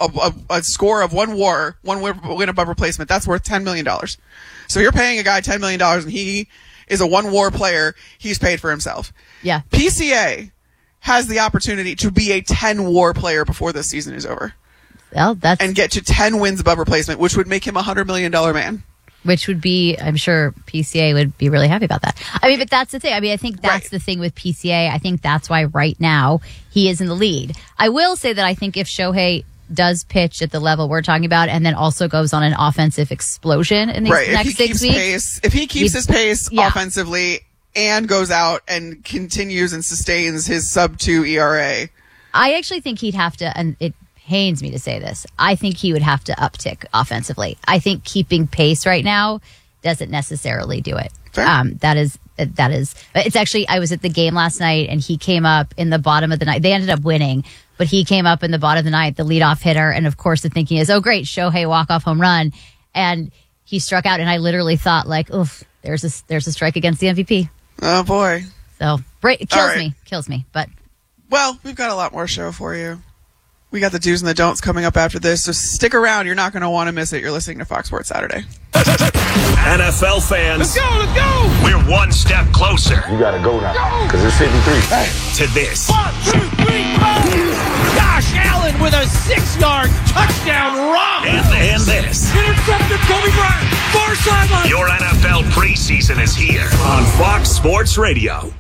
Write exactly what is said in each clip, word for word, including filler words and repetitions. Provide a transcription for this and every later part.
a, a, a score of one WAR, one win above replacement, that's worth ten million dollars. So you're paying a guy ten million dollars and he is a one WAR player. He's paid for himself. Yeah. P C A has the opportunity to be a ten WAR player before this season is over. Well, that's and get to ten wins above replacement, which would make him a one hundred million dollars man. Which would be, I'm sure P C A would be really happy about that. I mean, but that's the thing. I mean, I think that's right. the thing with P C A. I think that's why right now he is in the lead. I will say that I think if Shohei does pitch at the level we're talking about and then also goes on an offensive explosion in these right. next if he six keeps weeks. Pace, if he keeps his pace yeah. offensively and goes out and continues and sustains his sub two E R A. I actually think he'd have to, and it pains me to say this, I think he would have to uptick offensively. I think keeping pace right now doesn't necessarily do it. Fair. Um, that is, that is, it's actually, I was at the game last night and he came up in the bottom of the night. They ended up winning, but he came up in the bottom of the ninth, the leadoff hitter. And of course the thinking is, oh great, Shohei walk-off home run. And he struck out and I literally thought like, oof, there's a, there's a strike against the M V P. Oh boy. So, it kills right. me, kills me, but. Well, we've got a lot more show for you. We got the do's and the don'ts coming up after this, so stick around. You're not going to want to miss it. You're listening to Fox Sports Saturday. N F L fans, let's go, let's go. We're one step closer. You got to go now, because it's fifty-three. Hey. To this. One, two, three, go! Josh Allen with a six-yard touchdown run. And, and this. Intercepted Kobe Bryant. Far sideline. Your N F L preseason is here on Fox Sports Radio.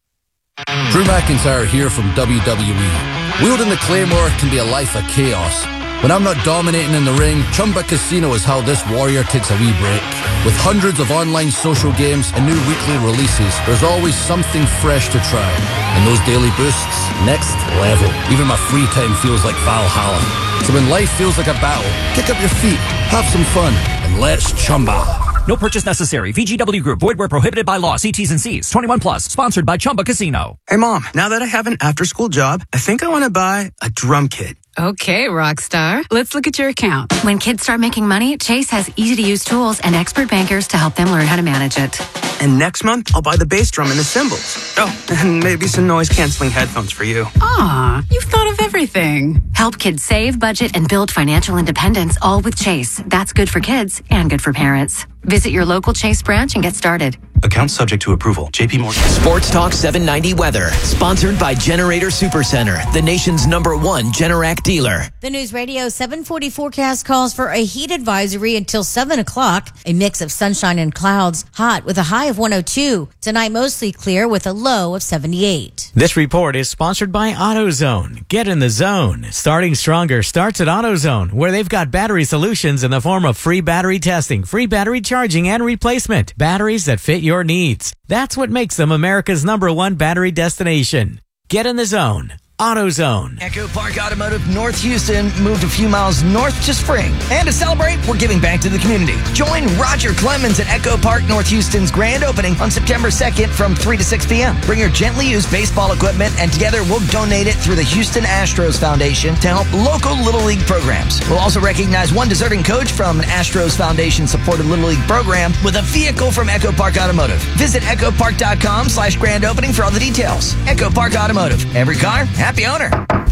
Drew McIntyre here from W W E. Wielding the Claymore can be a life of chaos. When I'm not dominating in the ring, Chumba Casino is how this warrior takes a wee break. With hundreds of online social games and new weekly releases, there's always something fresh to try. And those daily boosts, next level. Even my free time feels like Valhalla. So when life feels like a battle, kick up your feet, have some fun, and let's Chumba. No purchase necessary. V G W Group. Void where prohibited by law. See T's and C's. twenty-one plus. Sponsored by Chumba Casino. Hey, Mom. Now that I have an after-school job, I think I want to buy a drum kit. Okay, Rockstar. Let's look at your account. When kids start making money, Chase has easy-to-use tools and expert bankers to help them learn how to manage it. And next month, I'll buy the bass drum and the cymbals. Oh, and maybe some noise-canceling headphones for you. Aw, you've thought of everything. Help kids save, budget, and build financial independence, all with Chase. That's good for kids and good for parents. Visit your local Chase branch and get started. Account subject to approval. J P Morgan. Sports Talk seven ninety weather. Sponsored by Generator Supercenter, the nation's number one Generac dealer. The News Radio seven forty forecast calls for a heat advisory until seven o'clock. A mix of sunshine and clouds. Hot with a high of one oh two. Tonight mostly clear with a low of seventy-eight. This report is sponsored by AutoZone. Get in the zone. Starting stronger starts at AutoZone, where they've got battery solutions in the form of free battery testing, free battery charging, and replacement. Batteries that fit your needs. That's what makes them America's number one battery destination. Get in the zone. AutoZone. Echo Park Automotive North Houston moved a few miles north to Spring. And to celebrate, we're giving back to the community. Join Roger Clemens at Echo Park North Houston's grand opening on September second from three to six p.m. Bring your gently used baseball equipment, and together we'll donate it through the Houston Astros Foundation to help local Little League programs. We'll also recognize one deserving coach from an Astros Foundation-supported Little League program with a vehicle from Echo Park Automotive. Visit echopark.com slash grand opening for all the details. Echo Park Automotive. Every car, happy owner.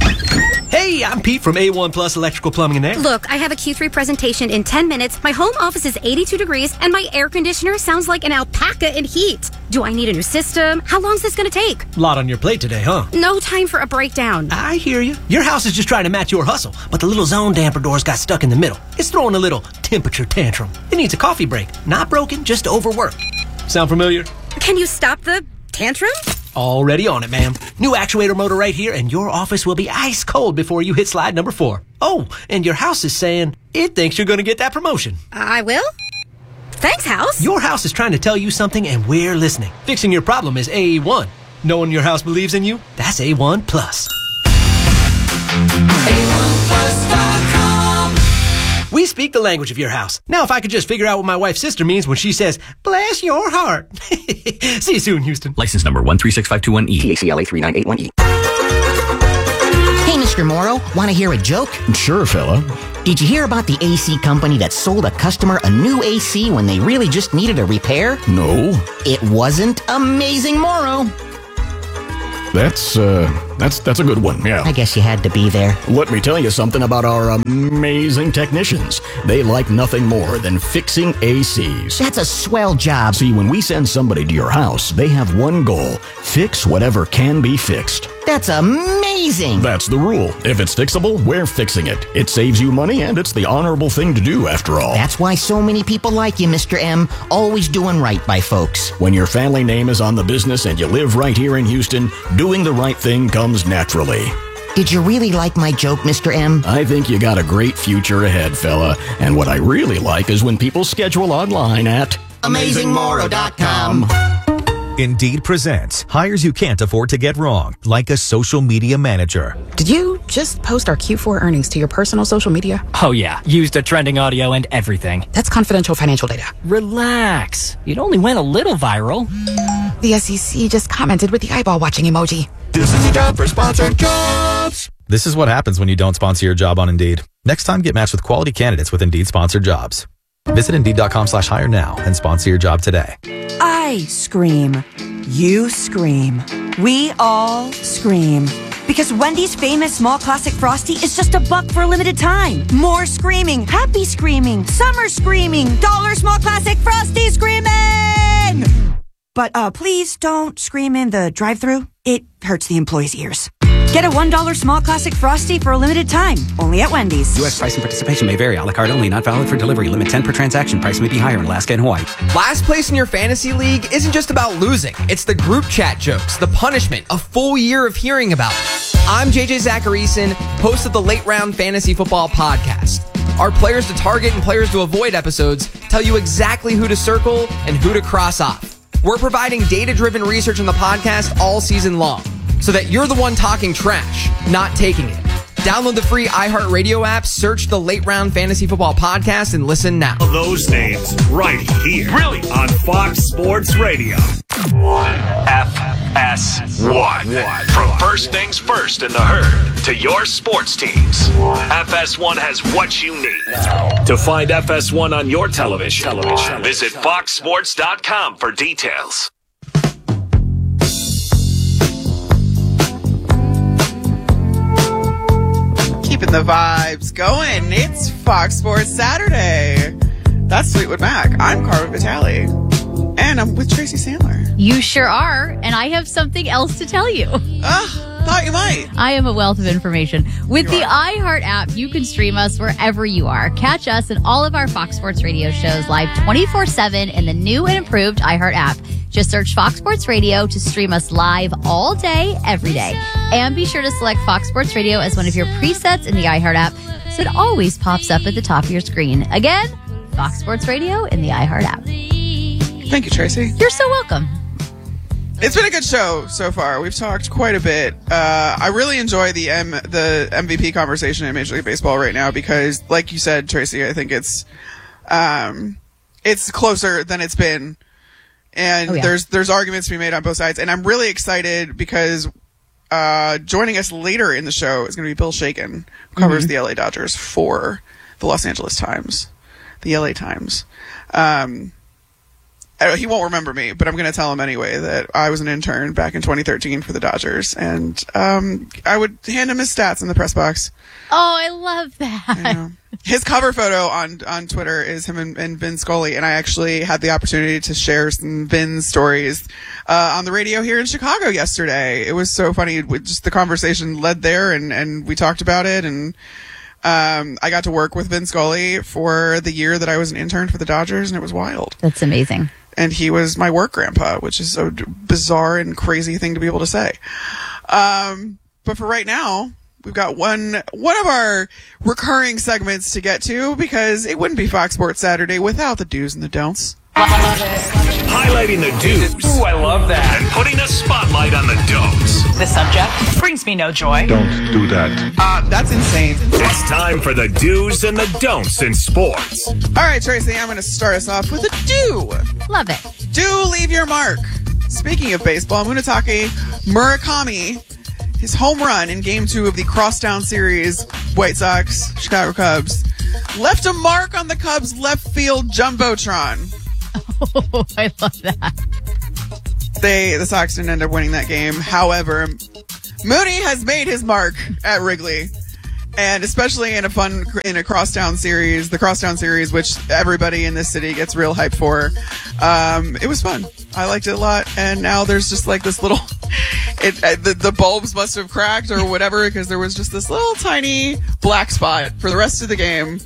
Hey, I'm Pete from A one Plus Electrical Plumbing and Air. Look, I have a Q three presentation in ten minutes. My home office is eighty-two degrees, and my air conditioner sounds like an alpaca in heat. Do I need a new system? How long is this going to take? Lot on your plate today, huh? No time for a breakdown. I hear you. Your house is just trying to match your hustle, but the little zone damper doors got stuck in the middle. It's throwing a little temperature tantrum. It needs a coffee break. Not broken, just overworked. Sound familiar? Can you stop the tantrum? Already on it, ma'am. New actuator motor right here, and your office will be ice cold before you hit slide number four. Oh, and your house is saying it thinks you're going to get that promotion. I will? Thanks, house. Your house is trying to tell you something, and we're listening. Fixing your problem is A one. Knowing your house believes in you, that's A one Plus. A one plus dot com. We speak the language of your house. Now, if I could just figure out what my wife's sister means when she says, bless your heart. See you soon, Houston. License number one three six five two one E. T A C L A three nine eight one E. Hey, Mister Morrow, want to hear a joke? Sure, fella. Did you hear about the A C company that sold a customer a new A C when they really just needed a repair? No. It wasn't Amazing Morrow. That's, uh... that's that's a good one, yeah. I guess you had to be there. Let me tell you something about our amazing technicians. They like nothing more than fixing A Cs. That's a swell job. See, when we send somebody to your house, they have one goal: fix whatever can be fixed. That's amazing. That's the rule. If it's fixable, we're fixing it. It saves you money, and it's the honorable thing to do, after all. That's why so many people like you, Mister M. Always doing right by folks. When your family name is on the business and you live right here in Houston, doing the right thing comes naturally. Did you really like my joke, Mister M? I think you got a great future ahead, fella. And what I really like is when people schedule online at amazing moro dot com. Indeed presents hires you can't afford to get wrong, like a social media manager. Did you just post our Q four earnings to your personal social media? Oh yeah, used the trending audio and everything. That's confidential financial data. Relax. It only went a little viral. The S E C just commented with the eyeball watching emoji. This is your job for sponsored jobs. This is what happens when you don't sponsor your job on Indeed. Next time, get matched with quality candidates with Indeed sponsored jobs. Visit Indeed.com slash hire now and sponsor your job today. I scream. You scream. We all scream. Because Wendy's famous small classic Frosty is just a buck for a limited time. More screaming, happy screaming, summer screaming, dollar small classic Frosty screaming! But uh, please don't scream in the drive-thru. It hurts the employees' ears. Get a one dollar small classic Frosty for a limited time. Only at Wendy's. U S price and participation may vary. A la carte only. Not valid for delivery. Limit ten per transaction. Price may be higher in Alaska and Hawaii. Last place in your fantasy league isn't just about losing. It's the group chat jokes, the punishment, a full year of hearing about it. I'm J J Zacharyson, host of the Late Round Fantasy Football Podcast. Our players to target and players to avoid episodes tell you exactly who to circle and who to cross off. We're providing data-driven research on the podcast all season long, so that you're the one talking trash, not taking it. Download the free iHeartRadio app, search the Late Round Fantasy Football Podcast, and listen now. Those names right here. Really? On Fox Sports Radio. F S one. From first things first in the herd to your sports teams, F S one has what you need. To find F S one on your television, television. visit fox sports dot com for details. Keeping the vibes going. It's Fox Sports Saturday. That's Fleetwood Mac. I'm Carmen Vitale. And I'm with Tracy Sandler. You sure are. And I have something else to tell you. Ah, thought you might. I am a wealth of information. With you the are. iHeart app, you can stream us wherever you are. Catch us and all of our Fox Sports Radio shows live twenty-four seven in the new and improved iHeart app. Just search Fox Sports Radio to stream us live all day, every day. And be sure to select Fox Sports Radio as one of your presets in the iHeart app so it always pops up at the top of your screen. Again, Fox Sports Radio in the iHeart app. Thank you, Tracy. You're so welcome. It's been a good show so far. We've talked quite a bit. Uh, I really enjoy the M the M V P conversation in Major League Baseball right now because, like you said, Tracy, I think it's um, it's closer than it's been. And oh, yeah. there's there's arguments to be made on both sides. And I'm really excited because uh, joining us later in the show is going to be Bill Shaken, who covers mm-hmm. the L A Dodgers for the Los Angeles Times, the L A Times. Um, he won't remember me, but I'm going to tell him anyway that I was an intern back in twenty thirteen for the Dodgers. And um, I would hand him his stats in the press box. Oh, I love that. His cover photo on, on Twitter is him and, and Vin Scully, and I actually had the opportunity to share some Vin stories uh, on the radio here in Chicago yesterday. It was so funny. Just the conversation led there, and, and we talked about it, and um, I got to work with Vin Scully for the year that I was an intern for the Dodgers, and it was wild. That's amazing. And he was my work grandpa, which is a bizarre and crazy thing to be able to say. Um, but for right now, we've got one one of our recurring segments to get to because it wouldn't be Fox Sports Saturday without the do's and the don'ts. Highlighting the do's. Ooh, I love that. And putting a spotlight on the don'ts. The subject brings me no joy. Don't do that. Uh, that's insane. It's time for the do's and the don'ts in sports. All right, Tracy, I'm going to start us off with a do. Love it. Do leave your mark. Speaking of baseball, Munetake Murakami, his home run in Game two of the Crosstown Series, White Sox, Chicago Cubs, left a mark on the Cubs' left field jumbotron. Oh, I love that. They, the Sox didn't end up winning that game. However, Mooney has made his mark at Wrigley. And especially in a fun, in a crosstown series, the crosstown series, which everybody in this city gets real hype for. Um, it was fun. I liked it a lot. And now there's just like this little, it, uh, the, the bulbs must have cracked or whatever, because there was just this little tiny black spot for the rest of the game.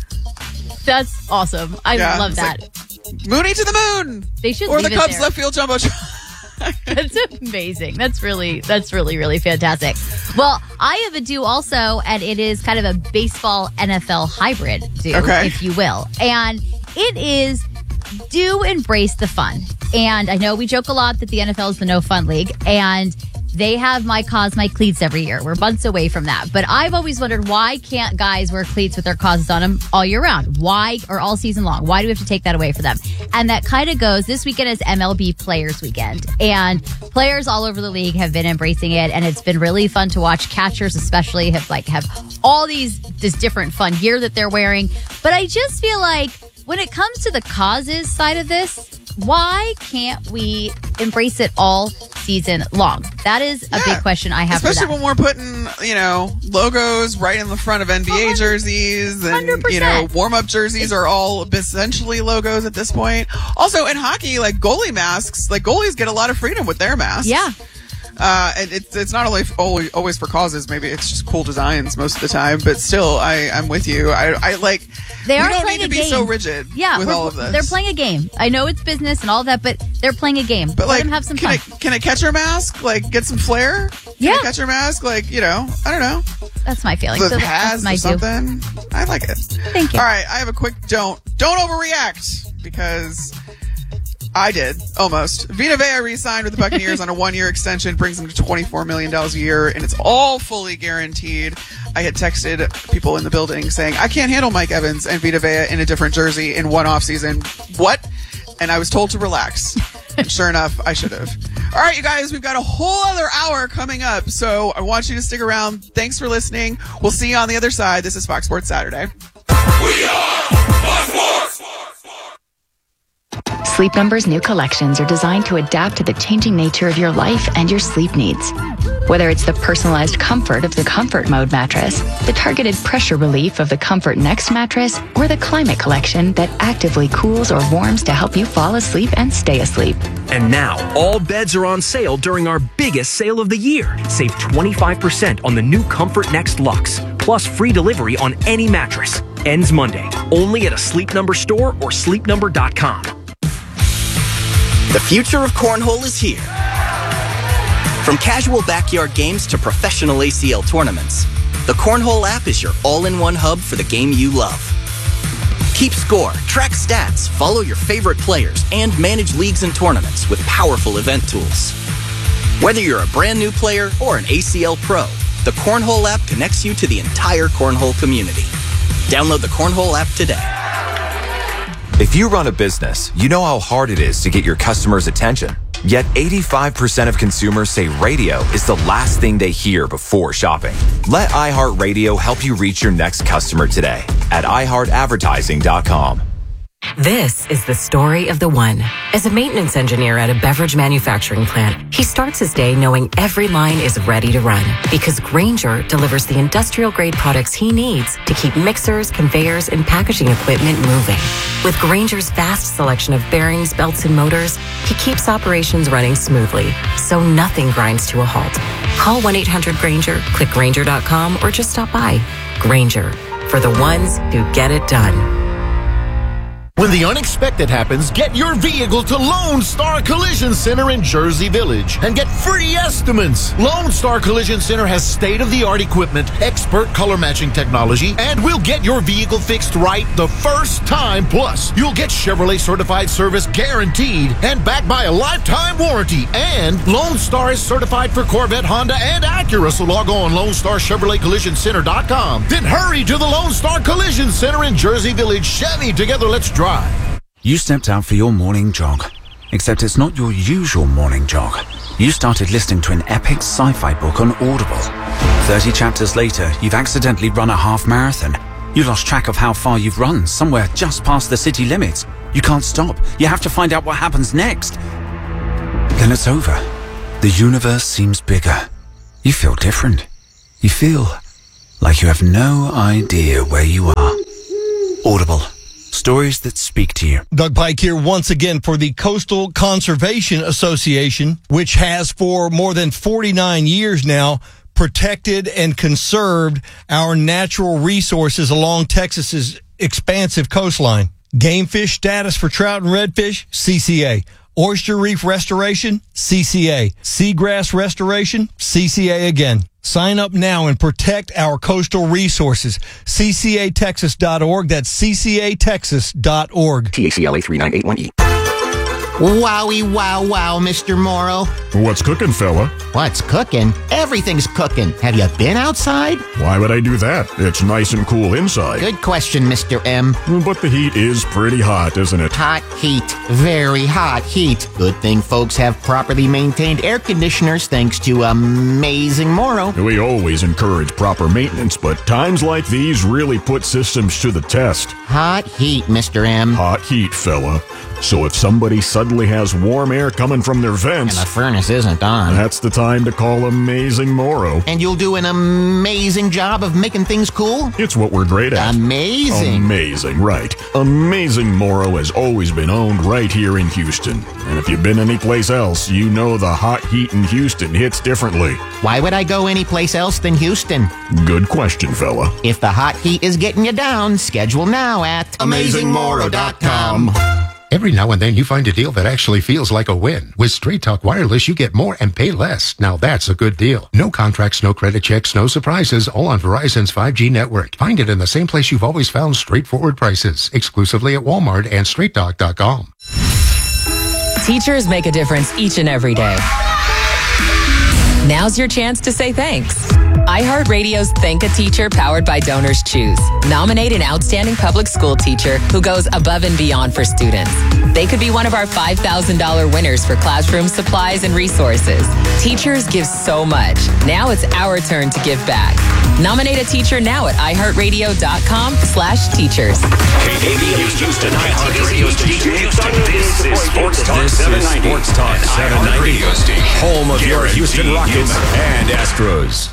That's awesome. I Yeah, love it's that. like, Mooney to the moon! They should Or leave the it Cubs there. left field jumbotron. That's amazing. That's really, that's really, really fantastic. Well, I have a do also, and it is kind of a baseball N F L hybrid do, Okay. if you will. And it is do embrace the fun. And I know we joke a lot that the N F L is the no fun league, and they have my cause, my cleats every year. We're months away from that. But I've always wondered, why can't guys wear cleats with their causes on them all year round? Why, or all season long? Why do we have to take that away for them? And that kind of goes, this weekend is M L B Players Weekend. And players all over the league have been embracing it. And it's been really fun to watch. Catchers especially have like, have all these, this different fun gear that they're wearing. But I just feel like when it comes to the causes side of this, why can't we embrace it all season long? That is a Yeah. big question I have Especially for that. when we're putting, you know, logos right in the front of N B A jerseys, and you know, warm-up jerseys are all essentially logos at this point. Also, in hockey, like goalie masks, like goalies get a lot of freedom with their masks. Yeah. Uh, and it's it's not only always, always for causes. Maybe it's just cool designs most of the time. But still, I I'm with you. I I like. They we are don't playing need to a be game. so rigid. Yeah, with we're- all of this. They're playing a game. I know it's business and all that, but they're playing a game. But Let like, them have some can fun. a, can a catcher mask like get some flair? Can Yeah. a catcher mask, like, you know, I don't know. That's my feeling. The So that's pads my or do. something. I like it. Thank you. All right, I have a quick don't don't overreact, because I did almost. Vita Vea re-signed with the Buccaneers on a one-year extension, brings them to twenty-four million dollars a year, and it's all fully guaranteed. I had texted people in the building saying, I can't handle Mike Evans and Vita Vea in a different jersey in one offseason. What? And I was told to relax. And sure enough, I should have. All right, you guys, we've got a whole other hour coming up, so I want you to stick around. Thanks for listening. We'll see you on the other side. This is Fox Sports Saturday. Sleep Number's new collections are designed to adapt to the changing nature of your life and your sleep needs. Whether it's the personalized comfort of the Comfort Mode mattress, the targeted pressure relief of the Comfort Next mattress, or the Climate Collection that actively cools or warms to help you fall asleep and stay asleep. And now, all beds are on sale during our biggest sale of the year. Save twenty-five percent on the new Comfort Next Luxe, plus free delivery on any mattress. Ends Monday, only at a Sleep Number store or sleep number dot com. The future of cornhole is here. From casual backyard games to professional A C L tournaments, the Cornhole app is your all-in-one hub for the game you love. Keep score, track stats, follow your favorite players, and manage leagues and tournaments with powerful event tools. Whether you're a brand new player or an A C L pro, the Cornhole app connects you to the entire cornhole community. Download the Cornhole app today. If you run a business, you know how hard it is to get your customers' attention. Yet eighty-five percent of consumers say radio is the last thing they hear before shopping. Let iHeartRadio help you reach your next customer today at i heart advertising dot com. This is the story of the one. As a maintenance engineer at a beverage manufacturing plant, he starts his day knowing every line is ready to run because Grainger delivers the industrial-grade products he needs to keep mixers, conveyors, and packaging equipment moving. With Grainger's vast selection of bearings, belts, and motors, he keeps operations running smoothly, so nothing grinds to a halt. Call one eight hundred Grainger, click Grainger dot com, or just stop by. Grainger, for the ones who get it done. When the unexpected happens, get your vehicle to Lone Star Collision Center in Jersey Village and get free estimates. Lone Star Collision Center has state-of-the-art equipment, expert color matching technology, and we'll get your vehicle fixed right the first time. Plus, you'll get Chevrolet certified service guaranteed and backed by a lifetime warranty. And Lone Star is certified for Corvette, Honda, and Acura. So log on Lone Star Chevrolet Collision Center dot com. Then hurry to the Lone Star Collision Center in Jersey Village. Chevy, together let's drive. You stepped out for your morning jog, except it's not your usual morning jog. You started listening to an epic sci-fi book on Audible. Thirty chapters later, you've accidentally run a half marathon. You lost track of how far you've run, somewhere just past the city limits. You can't stop. You have to find out what happens next. Then it's over. The universe seems bigger. you feel different. You feel like you have no idea where you are. Audible. Stories that speak to you. Doug Pike here once again for the Coastal Conservation Association, which has for more than forty-nine years now protected and conserved our natural resources along Texas's expansive coastline. Game fish status for trout and redfish, C C A. Oyster reef restoration, C C A. Seagrass restoration, C C A again. Sign up now and protect our coastal resources. C C A Texas dot org. That's C C A Texas dot org. T A C L A three nine eight one E. Wowie, wow, wow, Mister Morrow. What's cooking, fella? What's cooking? Everything's cooking. Have you been outside? Why would I do that? It's nice and cool inside. Good question, Mister M. But the heat is pretty hot, isn't it? Hot heat. Very hot heat. Good thing folks have properly maintained air conditioners thanks to Amazing Morrow. We always encourage proper maintenance, but times like these really put systems to the test. Hot heat, Mister M. Hot heat, fella. So if somebody suddenly has warm air coming from their vents, and the furnace isn't on, that's the time to call Amazing Morrow. And you'll do an amazing job of making things cool? It's what we're great at. Amazing. Amazing, right. Amazing Morrow has always been owned right here in Houston. And if you've been anyplace else, you know the hot heat in Houston hits differently. Why would I go anyplace else than Houston? Good question, fella. If the hot heat is getting you down, schedule now at amazing morrow dot com. Every now and then you find a deal that actually feels like a win. With Straight Talk Wireless, you get more and pay less. Now that's a good deal. No contracts, no credit checks, no surprises, all on Verizon's five G network. Find it in the same place you've always found straightforward prices, exclusively at Walmart and straight talk dot com. Teachers make a difference each and every day. Now's your chance to say thanks. iHeartRadio's Thank a Teacher powered by Donors Choose. Nominate an outstanding public school teacher who goes above and beyond for students. They could be one of our five thousand dollars winners for classroom supplies and resources. Teachers give so much. Now it's our turn to give back. Nominate a teacher now at iHeartRadio.com slash teachers. K B W Houston, iHeartRadio's D J Houston. This is Sports Talk seven ninety. Sports Talk seven ninety. Home of your Houston Rockets and Astros.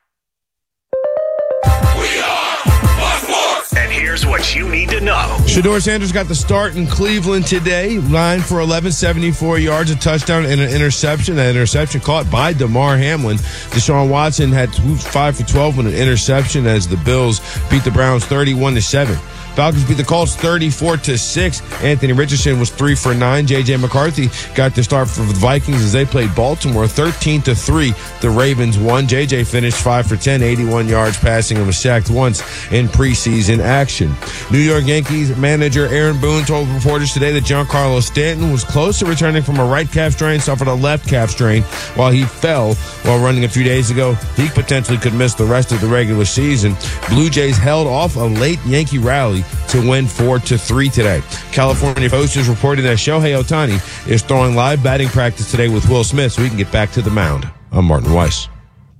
And here's what you need to know. Shedeur Sanders got the start in Cleveland today. Nine for eleven, seventy-four yards, a touchdown, and an interception. That interception caught by DeMar Hamlin. Deshaun Watson had five for twelve with an interception as the Bills beat the Browns thirty-one to seven. Falcons beat the Colts thirty-four to six. Anthony Richardson was three for nine. J J McCarthy got the start for the Vikings as they played Baltimore thirteen to three. The Ravens won. J J finished five for ten, eighty-one yards passing, and was sacked once in preseason action. New York Yankees manager Aaron Boone told reporters today that Giancarlo Stanton was close to returning from a right calf strain, suffered a left calf strain while he fell while running a few days ago. He potentially could miss the rest of the regular season. Blue Jays held off a late Yankee rally to win four to three today. California Post is reporting that Shohei Ohtani is throwing live batting practice today with Will Smith so he can get back to the mound. I'm Martin Weiss.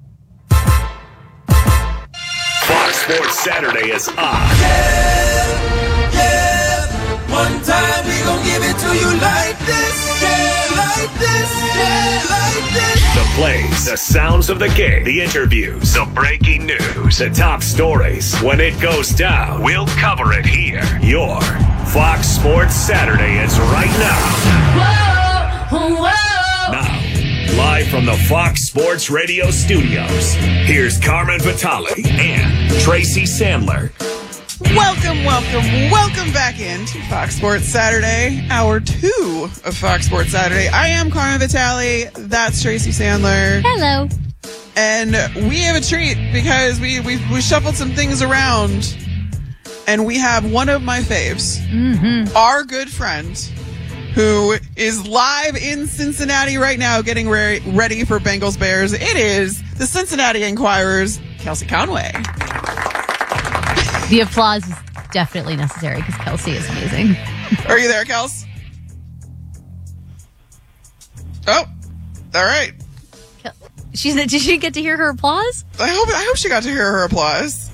Fox Sports Saturday is on. Yeah, yeah. One time we gon' give it to you like this. Yeah, like this. Yeah, like this. The plays, the sounds of the game, the interviews, the breaking news, the top stories. When it goes down, we'll cover it here. Your Fox Sports Saturday is right now. Whoa, whoa. Now, live from the Fox Sports Radio studios, here's Carmen Vitale and Tracy Sandler. Welcome, welcome, welcome back into Fox Sports Saturday, hour two of Fox Sports Saturday. I am Carmen Vitale. That's Tracy Sandler. Hello. And we have a treat because we we we shuffled some things around, and we have one of my faves, mm-hmm. our good friend, who is live in Cincinnati right now, getting re- ready for Bengals Bears. It is the Cincinnati Enquirer's Kelsey Conway. The applause is definitely necessary because Kelsey is amazing. Are you there, Kels? Oh, all right. She's did she get to hear her applause? I hope I hope she got to hear her applause.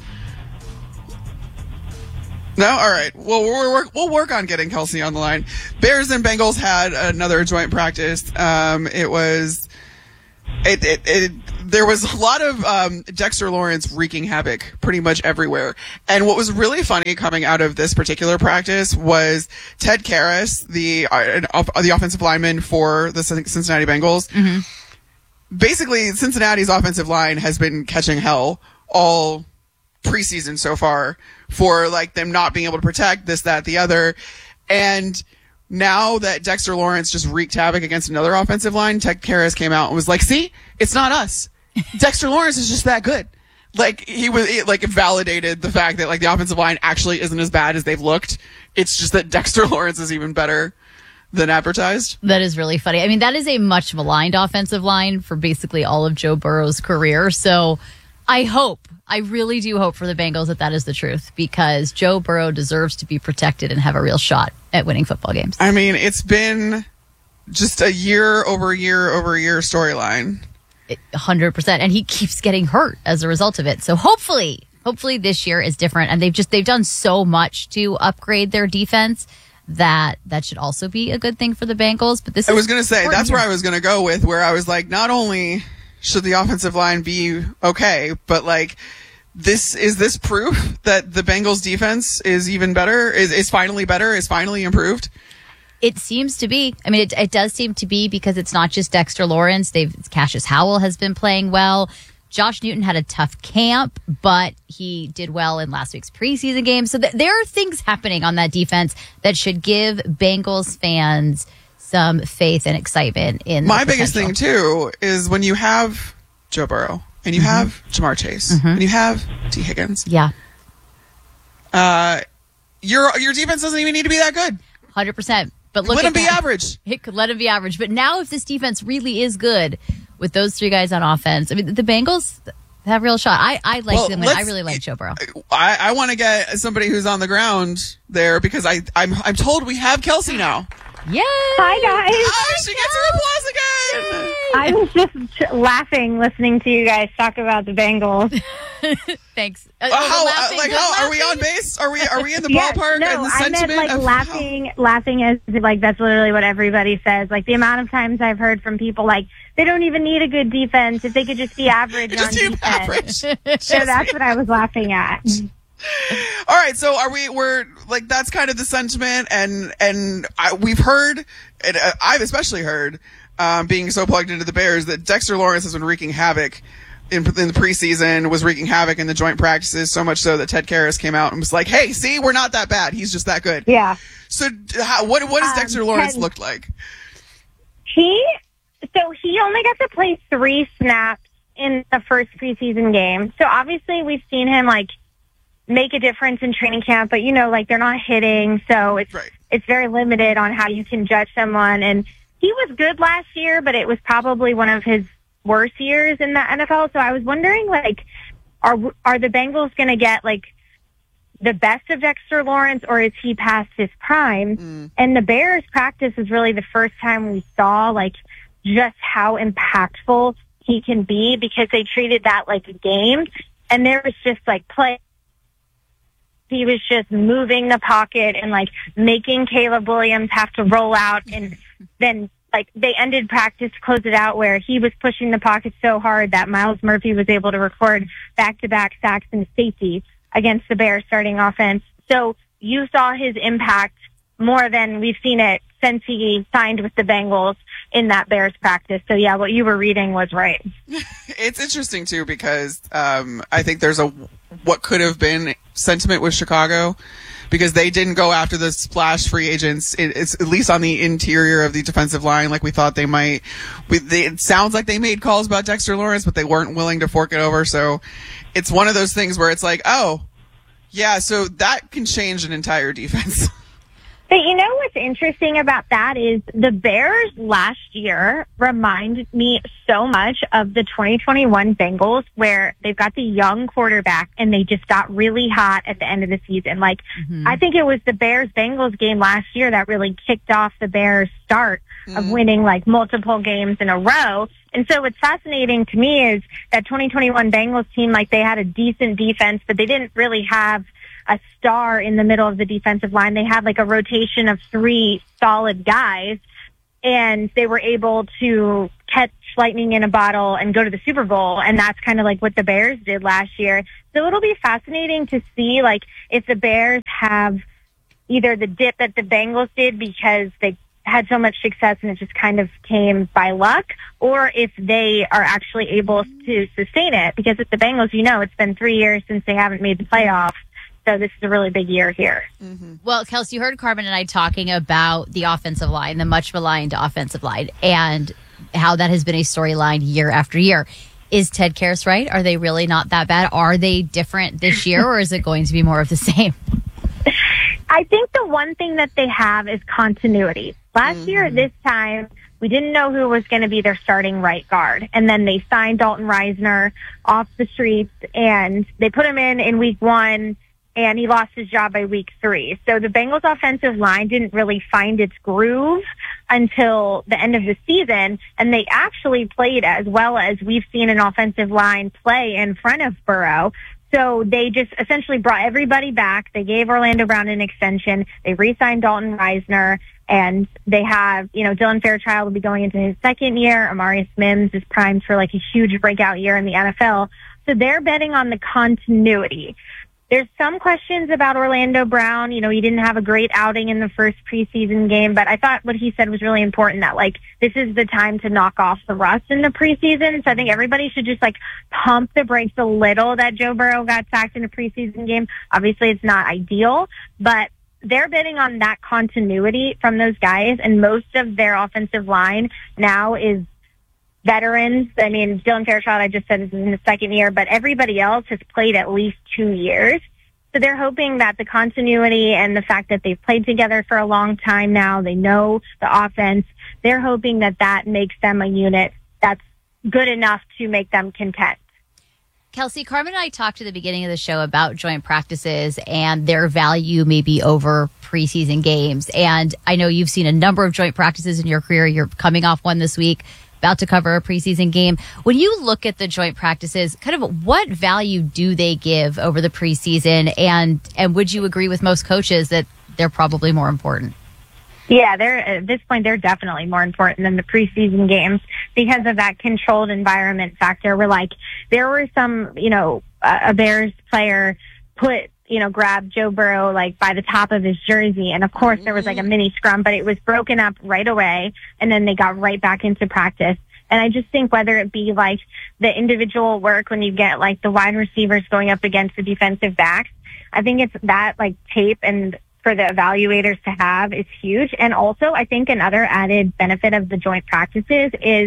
No, all right. Well, we'll work. We'll work on getting Kelsey on the line. Bears and Bengals had another joint practice. Um, it was. It, it, it there was a lot of um, Dexter Lawrence wreaking havoc pretty much everywhere. And what was really funny coming out of this particular practice was Ted Karras, the uh, the offensive lineman for the Cincinnati Bengals. Mm-hmm. Basically, Cincinnati's offensive line has been catching hell all preseason so far for like them not being able to protect this, that, the other. And now that Dexter Lawrence just wreaked havoc against another offensive line, Ted Karras came out and was like, see, it's not us. Dexter Lawrence is just that good. Like, he was, it, like, it validated the fact that, like, the offensive line actually isn't as bad as they've looked. It's just that Dexter Lawrence is even better than advertised. That is really funny. I mean, that is a much maligned offensive line for basically all of Joe Burrow's career. So I hope, I really do hope for the Bengals that that is the truth, because Joe Burrow deserves to be protected and have a real shot at winning football games. I mean, it's been just a year over year over year storyline. one hundred percent. And he keeps getting hurt as a result of it. So hopefully, hopefully this year is different. And they've just, they've done so much to upgrade their defense that that should also be a good thing for the Bengals. But this I is was going to say, that's where I was going to go with, where I was like, not only should the offensive line be okay, but like, this is this proof that the Bengals defense is even better, is, is finally better, is finally improved? It seems to be. I mean, it, it does seem to be, because it's not just Dexter Lawrence. They've Cassius Howell has been playing well. Josh Newton had a tough camp, but he did well in last week's preseason game. So th- there are things happening on that defense that should give Bengals fans some faith and excitement in My the biggest thing, too, is when you have Joe Burrow and you Mm-hmm. have Jamar Chase Mhm. and you have T. Higgins. Yeah. Uh, your your defense doesn't even need to be that good. one hundred percent. But look Let at him be that. average. It could let him be average. But now if this defense really is good with those three guys on offense, I mean, the Bengals have a real shot. I, I like Well, them. I let's- really like Joe Burrow. I, I want to get somebody who's on the ground there, because I I'm I'm told we have Kelsey now. Yay! Hi, guys. Oh, she gets her applause again. I was just laughing listening to you guys talk about the Bengals. Thanks. Uh, how, uh, like, how are we on base? Are we are we in the Yes, ballpark? No, and the I sentiment meant like of, laughing, laughing as if, like that's literally what everybody says. Like the amount of times I've heard from people like they don't even need a good defense if they could just be average on defense. Average. So that's what I was laughing at. All right, so are we? We're like that's kind of the sentiment, and and I, we've heard, and uh, I've especially heard, um, being so plugged into the Bears, that Dexter Lawrence has been wreaking havoc in, in the preseason, was wreaking havoc in the joint practices, so much so that Ted Karras came out and was like, "Hey, see, we're not that bad. He's just that good." Yeah. So, how, what what does Um, Dexter Lawrence Ted- look like? He, so he only got to play three snaps in the first preseason game. So obviously we've seen him like make a difference in training camp, but you know, like they're not hitting. So it's, right. it's very limited on how you can judge someone. And he was good last year, but it was probably one of his worst years in the N F L. So I was wondering, like, are, are the Bengals going to get like the best of Dexter Lawrence, or is he past his prime? Mm. And the Bears practice is really the first time we saw like just how impactful he can be, because they treated that like a game, and there was just like play. He was just moving the pocket and like making Caleb Williams have to roll out, and then like they ended practice to close it out where he was pushing the pocket so hard that Myles Murphy was able to record back-to-back sacks and safety against the Bears starting offense. So you saw his impact more than we've seen it since he signed with the Bengals in that Bears practice. So yeah, what you were reading was right. It's interesting too, because um, I think there's a what could have been sentiment with Chicago, because they didn't go after the splash free agents. It, it's at least on the interior of the defensive line, like we thought they might. We, they, it sounds like they made calls about Dexter Lawrence, but they weren't willing to fork it over. So it's one of those things where it's like, oh, yeah, so that can change an entire defense. But you know what's interesting about that is the Bears last year remind me so much of the twenty twenty-one Bengals, where they've got the young quarterback and they just got really hot at the end of the season. Like, Mm-hmm. I think it was the Bears-Bengals game last year that really kicked off the Bears' start of winning like multiple games in a row. And so what's fascinating to me is that twenty twenty-one Bengals team, like they had a decent defense, but they didn't really have a star in the middle of the defensive line. They had like a rotation of three solid guys, and they were able to catch lightning in a bottle and go to the Super Bowl. And that's kind of like what the Bears did last year. So it'll be fascinating to see, like, if the Bears have either the dip that the Bengals did because they had so much success and it just kind of came by luck, or if they are actually able to sustain it. Because with the Bengals, you know, it's been three years since they haven't made the playoffs. So this is a really big year here. Mm-hmm. Well, Kelsey, you heard Carmen and I talking about the offensive line, the much maligned offensive line, and how that has been a storyline year after year. Is Ted Karras right? Are they really not that bad? Are they different this year, or is it going to be more of the same? I think the one thing that they have is continuity. Last mm-hmm. year at this time, we didn't know who was going to be their starting right guard. And then they signed Dalton Reisner off the streets, and they put him in in week one, and he lost his job by week three. So the Bengals offensive line didn't really find its groove until the end of the season, and they actually played as well as we've seen an offensive line play in front of Burrow. So they just essentially brought everybody back. They gave Orlando Brown an extension. They re-signed Dalton Reisner, and they have, you know, Dylan Fairchild will be going into his second year. Amarius Mims is primed for like a huge breakout year in the N F L. So they're betting on the continuity. There's some questions about Orlando Brown. You know, he didn't have a great outing in the first preseason game, but I thought what he said was really important, that, like, this is the time to knock off the rust in the preseason. So I think everybody should just, like, pump the brakes a little that Joe Burrow got sacked in a preseason game. Obviously, it's not ideal, but they're betting on that continuity from those guys, and most of their offensive line now is veterans. I mean, Dylan Fairchild, I just said, is in the second year, but everybody else has played at least two years. So they're hoping that the continuity and the fact that they've played together for a long time now, they know the offense, they're hoping that that makes them a unit that's good enough to make them content. Kelsey, Carmen and I talked at the beginning of the show about joint practices and their value maybe over preseason games. And I know you've seen a number of joint practices in your career. You're coming off one this week, about to cover a preseason game. When you look at the joint practices, kind of what value do they give over the preseason? And, and would you agree with most coaches that they're probably more important? Yeah, they're at this point, they're definitely more important than the preseason games because of that controlled environment factor where, like, there were some, you know, a Bears player put, you know, grabbed Joe Burrow, like, by the top of his jersey. And, of course, there was, like, a mini scrum, but it was broken up right away, and then they got right back into practice. And I just think whether it be, like, the individual work when you get, like, the wide receivers going up against the defensive backs, I think it's that, like, tape and for the evaluators to have is huge. And also, I think another added benefit of the joint practices is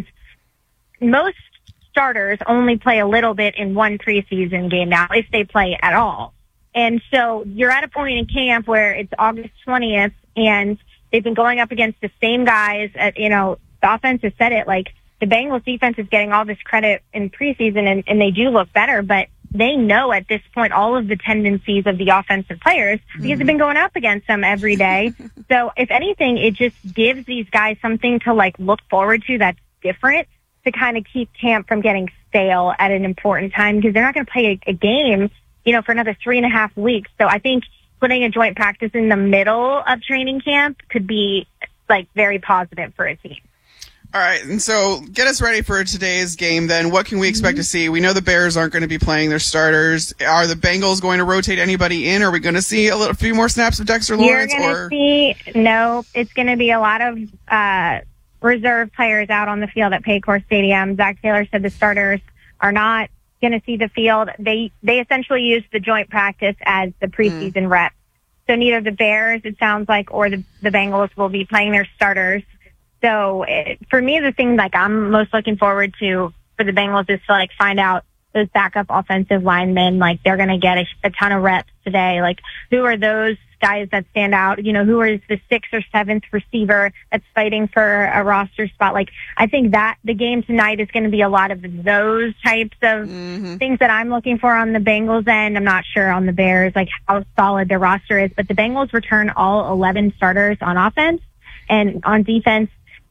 most starters only play a little bit in one preseason game now, if they play at all. And so you're at a point in camp where it's August twentieth and they've been going up against the same guys. At, you know, the offense has said it, like, the Bengals defense is getting all this credit in preseason, and, and they do look better, but they know at this point all of the tendencies of the offensive players because mm-hmm. they've been going up against them every day. So if anything, it just gives these guys something to, like, look forward to that's different to kind of keep camp from getting stale at an important time because they're not going to play a, a game, you know, for another three and a half weeks. So I think putting a joint practice in the middle of training camp could be, like, very positive for a team. All right, and so get us ready for today's game then. What can we expect mm-hmm. to see? We know the Bears aren't going to be playing their starters. Are the Bengals going to rotate anybody in? Are we going to see a little, few more snaps of Dexter Lawrence? You're going to see, no, it's going to be a lot of uh, reserve players out on the field at Paycor Stadium. Zach Taylor said the starters are not going to see the field. They they essentially use the joint practice as the preseason mm. rep. So neither the Bears, it sounds like, or the, the Bengals will be playing their starters. So it, for me, the thing, like, I'm most looking forward to for the Bengals is to, like, find out those backup offensive linemen. Like, they're going to get a, a ton of reps today. Like, who are those guys that stand out? You know, who is the sixth or seventh receiver that's fighting for a roster spot? Like, I think that the game tonight is going to be a lot of those types of mm-hmm. things that I'm looking for on the Bengals end. I'm not sure on the Bears, like, how solid their roster is, but the Bengals return all eleven starters on offense, and on defense,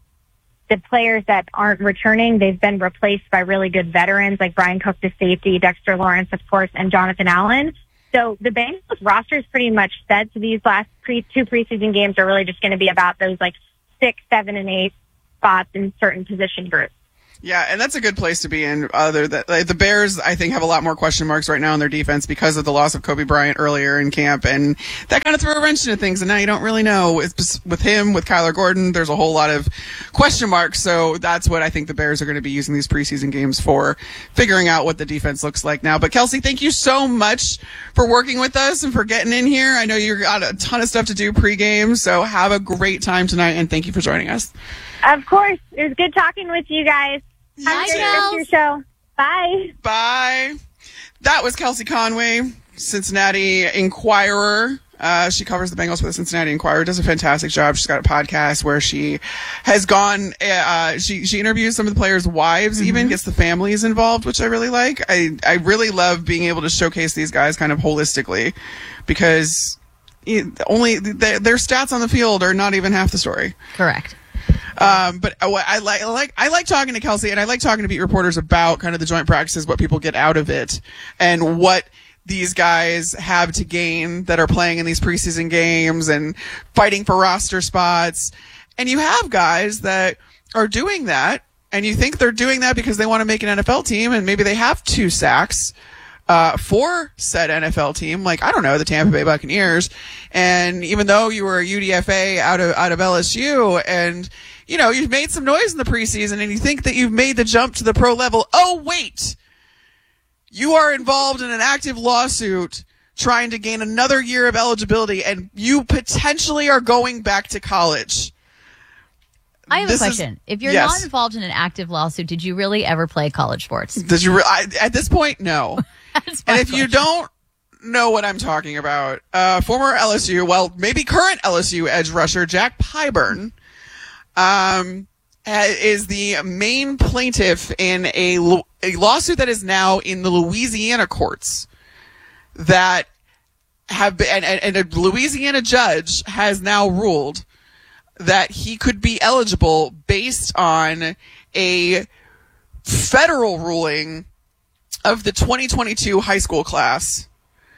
the players that aren't returning, they've been replaced by really good veterans like Brian Cook, the safety, Dexter Lawrence, of course, and Jonathan Allen. So the Bengals roster is pretty much set. So these last pre- two preseason games are really just going to be about those, like, six, seven, and eight spots in certain position groups. Yeah, and that's a good place to be in. Other that like, the Bears, I think, have a lot more question marks right now in their defense because of the loss of Kobe Bryant earlier in camp, and that kind of threw a wrench into things. And now you don't really know with, with him, with Kyler Gordon. There's a whole lot of question marks. So that's what I think the Bears are going to be using these preseason games for, figuring out what the defense looks like now. But Kelsey, thank you so much for working with us and for getting in here. I know you've got a ton of stuff to do pregame, so have a great time tonight, and thank you for joining us. Of course. It was good talking with you guys. Have Bye, a great rest of your show. Bye. Bye. That was Kelsey Conway, Cincinnati Enquirer. Uh, she covers the Bengals for the Cincinnati Enquirer, does a fantastic job. She's got a podcast where she has gone, uh, she, she interviews some of the players' wives, mm-hmm. even gets the families involved, which I really like. I, I really love being able to showcase these guys kind of holistically because only their, their stats on the field are not even half the story. Correct. Um, but I, I like, I like, I like talking to Kelsey, and I like talking to beat reporters about kind of the joint practices, what people get out of it, and what these guys have to gain that are playing in these preseason games and fighting for roster spots. And you have guys that are doing that, and you think they're doing that because they want to make an N F L team, and maybe they have two sacks uh, for said N F L team, like, I don't know, the Tampa Bay Buccaneers. And even though you were a U D F A out of, out of L S U, and, you know, you've made some noise in the preseason, and you think that you've made the jump to the pro level. Oh, wait! You are involved in an active lawsuit trying to gain another year of eligibility, and you potentially are going back to college. I have This a question. is- If you're yes. not involved in an active lawsuit, did you really ever play college sports? Did you? Re- I, at this point, no. And if you don't know what I'm talking about, uh, former L S U, well, maybe current L S U edge rusher Jack Pyburn, um, ha- is the main plaintiff in a, lo- a lawsuit that is now in the Louisiana courts that have been, and, and and a Louisiana judge has now ruled that he could be eligible based on a federal ruling of the twenty twenty-two high school class,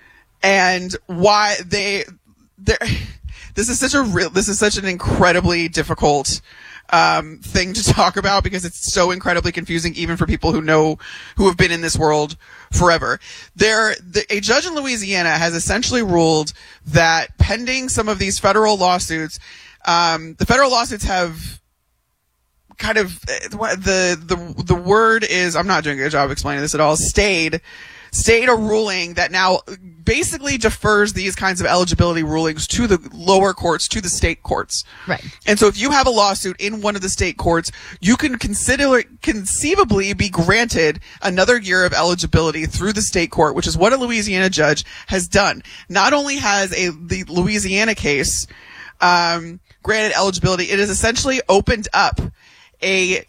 and why they there. This is such a real. This is such an incredibly difficult um, thing to talk about because it's so incredibly confusing, even for people who know who have been in this world forever. There, the, a judge in Louisiana has essentially ruled that pending some of these federal lawsuits, um, the federal lawsuits have kind of the the the word is, I'm not doing a good job explaining this at all, stayed stayed a ruling that now basically defers these kinds of eligibility rulings to the lower courts, to the state courts. Right. And so if you have a lawsuit in one of the state courts, you can consider conceivably be granted another year of eligibility through the state court, which is what a Louisiana judge has done. Not only has a the Louisiana case um, granted eligibility, it has essentially opened up a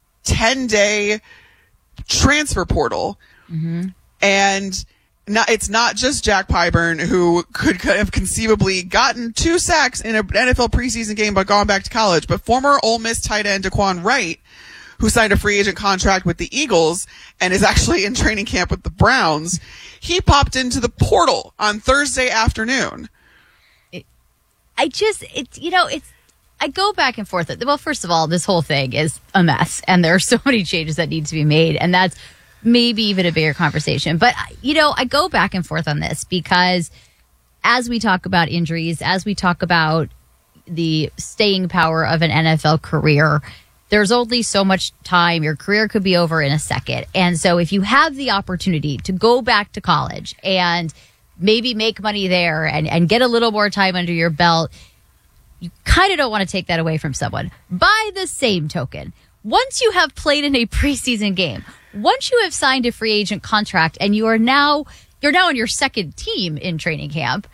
ten-day transfer portal. Mm-hmm. And not, it's not just Jack Pyburn who could, could have conceivably gotten two sacks in an N F L preseason game but gone back to college, but former Ole Miss tight end Daquan Wright, who signed a free agent contract with the Eagles and is actually in training camp with the Browns, he popped into the portal on Thursday afternoon. It, I just, it's, you know, it's, I go back and forth. Well, first of all, this whole thing is a mess, and there are so many changes that need to be made, and that's maybe even a bigger conversation. But, you know, I go back and forth on this because as we talk about injuries, as we talk about the staying power of an N F L career, there's only so much time. Your career could be over in a second. And so if you have the opportunity to go back to college and maybe make money there and, and get a little more time under your belt, you kind of don't want to take that away from someone. By the same token, once you have played in a preseason game, once you have signed a free agent contract and you are now, you're now on your second team in training camp,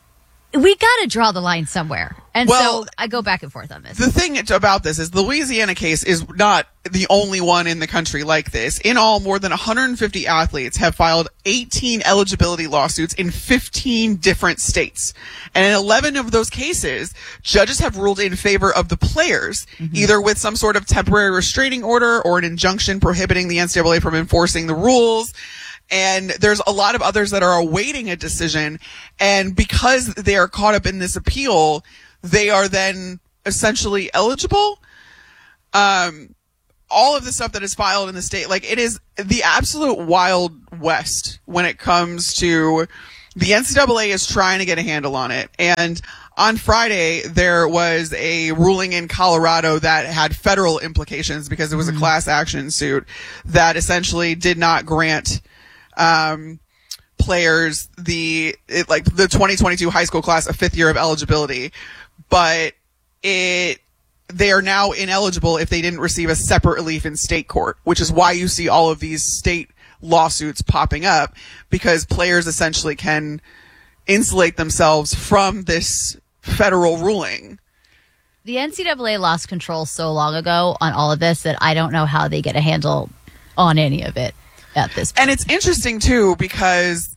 we got to draw the line somewhere. And Well, so I go back and forth on this. The thing about this is the Louisiana case is not the only one in the country like this. In all, more than one hundred fifty athletes have filed eighteen eligibility lawsuits in fifteen different states. And in eleven of those cases, judges have ruled in favor of the players, mm-hmm. either with some sort of temporary restraining order or an injunction prohibiting the N C double A from enforcing the rules. And there's a lot of others that are awaiting a decision. And because they are caught up in this appeal, they are then essentially eligible. Um, all of the stuff that is filed in the state, like, it is the absolute wild west when it comes to the N C double A is trying to get a handle on it. And on Friday, there was a ruling in Colorado that had federal implications because it was a class action suit that essentially did not grant, um, players the, it, like the twenty twenty-two high school class a fifth year of eligibility, but it, they are now ineligible if they didn't receive a separate relief in state court, which is why you see all of these state lawsuits popping up, because players essentially can insulate themselves from this federal ruling. The N C double A lost control so long ago on all of this that I don't know how they get a handle on any of it at this point. And it's interesting too, because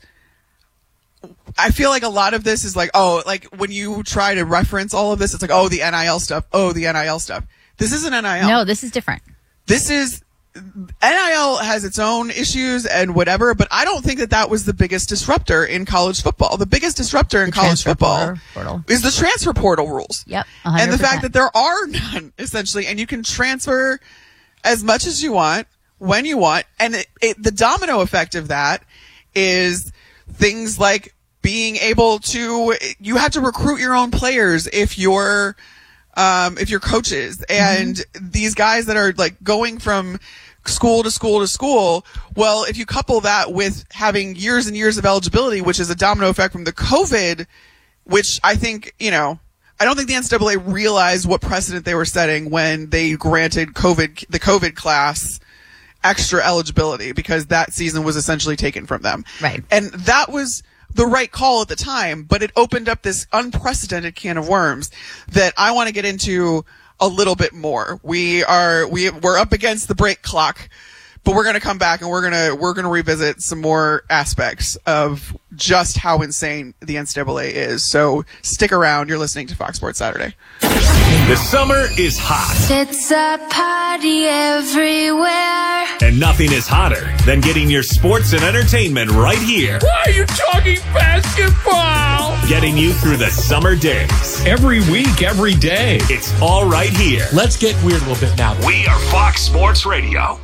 I feel like a lot of this is like, oh, like when you try to reference all of this, it's like, oh, the N I L stuff. Oh, the N I L stuff. This isn't N I L. No, this is different. This is, N I L has its own issues and whatever, but I don't think that that was the biggest disruptor in college football. The biggest disruptor in The college transfer football portal. is the transfer portal rules. Yep. one hundred percent. And the fact that there are none, essentially, and you can transfer as much as you want, when you want, and it, it, the domino effect of that is things like being able to, you have to recruit your own players if you're, um, if you're coaches, and mm-hmm. these guys that are like going from school to school to school. Well, if you couple that with having years and years of eligibility, which is a domino effect from the COVID, which I think, you know, I don't think the N C double A realized what precedent they were setting when they granted COVID, the COVID class extra eligibility, because that season was essentially taken from them. Right. And that was the right call at the time, but it opened up this unprecedented can of worms that I want to get into a little bit more. We are, we, we're up against the break clock, but we're going to come back and we're going to, we're going to revisit some more aspects of just how insane the N C double A is. So stick around. You're listening to Fox Sports Saturday. The summer is hot. It's a party everywhere. And nothing is hotter than getting your sports and entertainment right here. Why are you talking basketball? Getting you through the summer days. Every week, every day. It's all right here. Let's get weird a little bit now. We are Fox Sports Radio.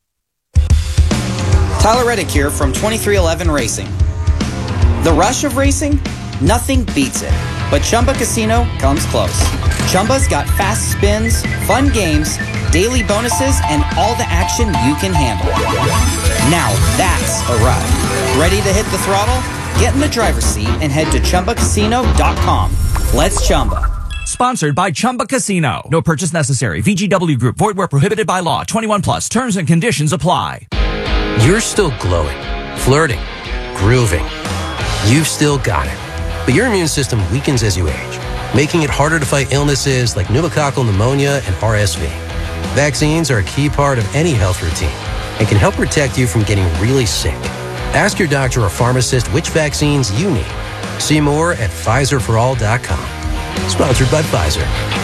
Tyler Reddick here from twenty-three eleven Racing. The rush of racing? Nothing beats it. But Chumba Casino comes close. Chumba's got fast spins, fun games, daily bonuses, and all the action you can handle. Now that's a ride. Ready to hit the throttle? Get in the driver's seat and head to Chumba Casino dot com. Let's Chumba. Sponsored by Chumba Casino. No purchase necessary. V G W Group. Void where prohibited by law. twenty-one plus. Terms and conditions apply. You're still glowing, flirting, grooving. You've still got it. But your immune system weakens as you age, making it harder to fight illnesses like pneumococcal pneumonia and R S V. Vaccines are a key part of any health routine and can help protect you from getting really sick. Ask your doctor or pharmacist which vaccines you need. See more at Pfizer for all dot com. Sponsored by Pfizer.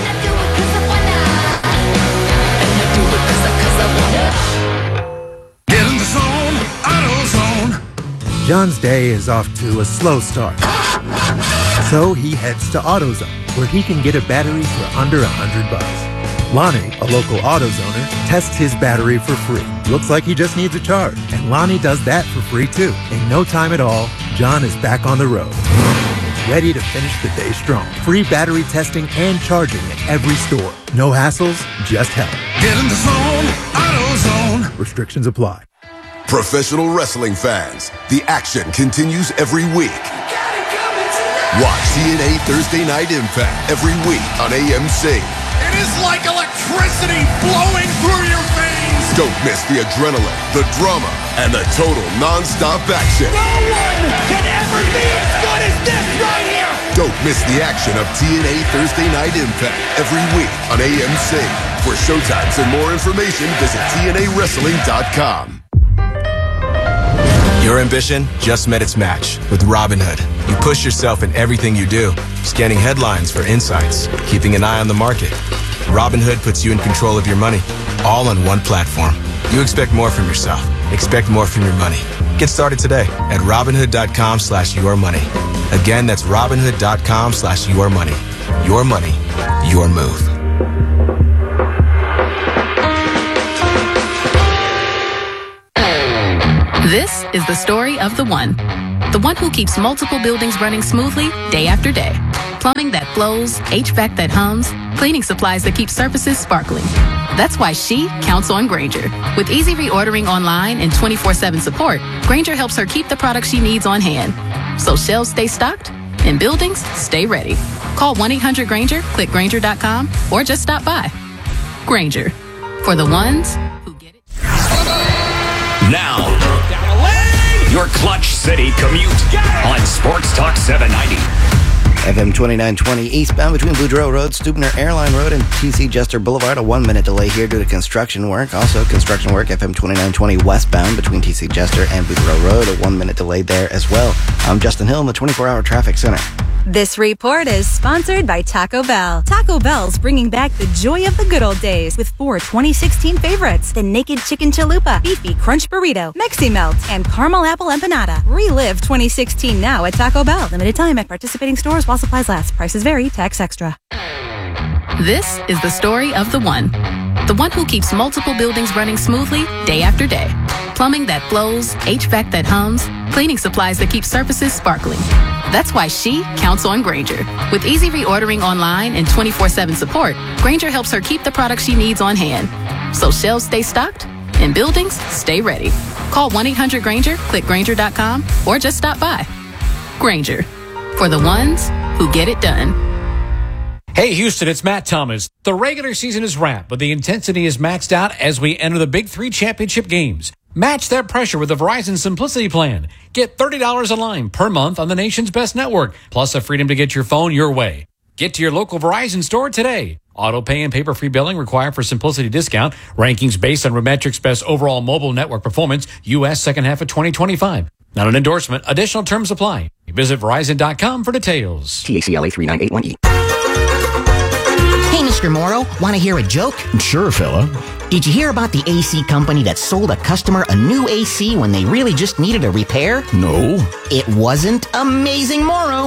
Get in the zone, AutoZone. John's day is off to a slow start. So he heads to AutoZone, where he can get a battery for under a hundred bucks. Lonnie, a local AutoZoner, tests his battery for free. Looks like he just needs a charge, and Lonnie does that for free too. In no time at all, John is back on the road, ready to finish the day strong. Free battery testing and charging at every store. No hassles, just help. Get in the zone, AutoZone. Restrictions apply. Professional wrestling fans, the action continues every week. Watch T N A Thursday Night Impact every week on A M C. It is like electricity flowing through your veins. Don't miss the adrenaline, the drama, and the total non-stop action. No one can ever be as good as this right here. Don't miss the action of T N A Thursday Night Impact every week on A M C. For showtimes and more information, visit T N A wrestling dot com. Your ambition just met its match with Robinhood. You push yourself in everything you do, scanning headlines for insights, keeping an eye on the market. Robinhood puts you in control of your money, all on one platform. You expect more from yourself. Expect more from your money. Get started today at Robinhood.com slash your money. Again, that's Robinhood.com slash your money. Your money, your move. This is the story of the one. The one who keeps multiple buildings running smoothly day after day. Plumbing that flows, H V A C that hums, cleaning supplies that keep surfaces sparkling. That's why she counts on Grainger. With easy reordering online and twenty-four seven support, Grainger helps her keep the products she needs on hand. So shelves stay stocked and buildings stay ready. Call one eight hundred Grainger, click Grainger dot com, or just stop by. Grainger. For the ones who get it. Now, your Clutch City commute on Sports Talk seven ninety. F M twenty-nine twenty eastbound between Boudreaux Road, Stubner Airline Road, and T C Jester Boulevard. A one-minute delay here due to construction work. Also, construction work, F M twenty-nine twenty westbound between T C Jester and Boudreaux Road. A one-minute delay there as well. I'm Justin Hill in the twenty-four hour traffic center. This report is sponsored by Taco Bell. Taco Bell's bringing back the joy of the good old days with four twenty sixteen favorites: the Naked Chicken Chalupa, Beefy Crunch Burrito, Mexi Melt, and Caramel Apple Empanada. Relive twenty sixteen now at Taco Bell. Limited time at participating stores while supplies last. Prices vary. Tax extra. This is the story of the one. The one who keeps multiple buildings running smoothly day after day. Plumbing that flows, H V A C that hums, cleaning supplies that keep surfaces sparkling. That's why she counts on Grainger. With easy reordering online and twenty-four seven support, Grainger helps her keep the products she needs on hand. So shelves stay stocked and buildings stay ready. Call one eight hundred Grainger, click Grainger dot com, or just stop by. Grainger. For the ones who get it done. Hey, Houston, it's Matt Thomas. The regular season is wrapped, but the intensity is maxed out as we enter the Big Three championship games. Match that pressure with the Verizon Simplicity Plan. Get thirty dollars a line per month on the nation's best network, plus the freedom to get your phone your way. Get to your local Verizon store today. Auto pay and paper-free billing required for Simplicity discount. Rankings based on Remetric's best overall mobile network performance, U S second half of twenty twenty-five. Not an endorsement. Additional terms apply. Visit Verizon dot com for details. T A C L A three nine eight one E. Hey, Mister Morrow, want to hear a joke? Sure, fella. Did you hear about the A C company that sold a customer a new A C when they really just needed a repair? No. It wasn't Amazing Morrow.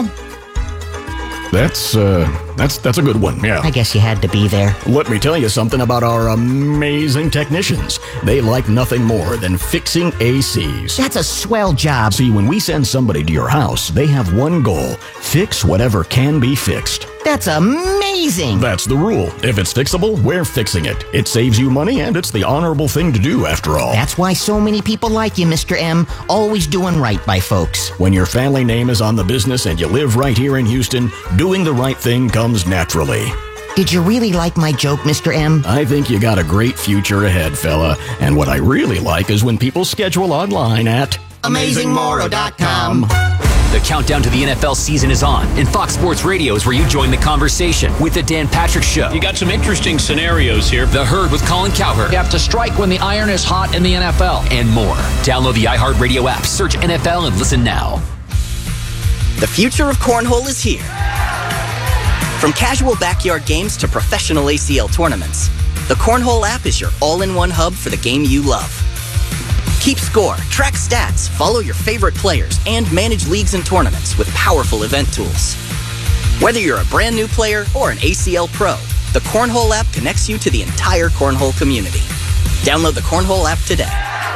That's, uh, that's, that's a good one, yeah. I guess you had to be there. Let me tell you something about our amazing technicians. They like nothing more than fixing A Cs. That's a swell job. See, when we send somebody to your house, they have one goal: fix whatever can be fixed. That's amazing. That's the rule. If it's fixable, we're fixing it. It saves you money, and it's the honorable thing to do, after all. That's why so many people like you, Mister M. Always doing right by folks. When your family name is on the business and you live right here in Houston, doing the right thing comes naturally. Did you really like my joke, Mister M? I think you got a great future ahead, fella. And what I really like is when people schedule online at Amazing Morrow dot com. The countdown to the N F L season is on, and Fox Sports Radio is where you join the conversation with the Dan Patrick Show. You got some interesting scenarios here. The Herd with Colin Cowherd. You have to strike when the iron is hot in the N F L. And more. Download the iHeartRadio app, search N F L, and listen now. The future of cornhole is here. From casual backyard games to professional A C L tournaments, the Cornhole app is your all-in-one hub for the game you love. Keep score, track stats, follow your favorite players, and manage leagues and tournaments with powerful event tools. Whether you're a brand new player or an A C L pro, the Cornhole app connects you to the entire Cornhole community. Download the Cornhole app today.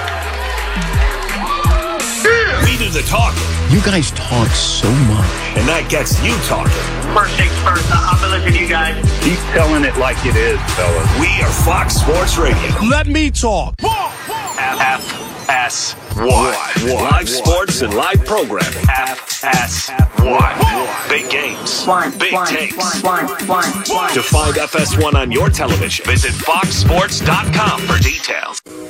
We do the talking. You guys talk so much. And that gets you talking. First things first, I'm going to listen to you guys. Keep telling it like it is, fellas. We are Fox Sports Radio. Let me talk. F S one. Live sports and live programming. F S one. Big games. One, Big one, takes. one, one, one, one. To find F S one on your television, visit fox sports dot com for details.